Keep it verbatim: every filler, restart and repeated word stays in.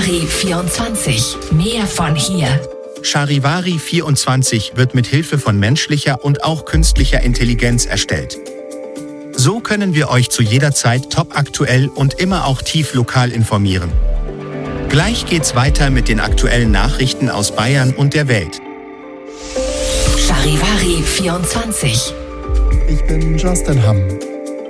Charivari vierundzwanzig. Mehr von hier. Charivari vierundzwanzig wird mit Hilfe von menschlicher und auch künstlicher Intelligenz erstellt. So können wir euch zu jeder Zeit topaktuell und immer auch tief lokal informieren. Gleich geht's weiter mit den aktuellen Nachrichten aus Bayern und der Welt. Charivari vierundzwanzig. Ich bin Justin Hamm.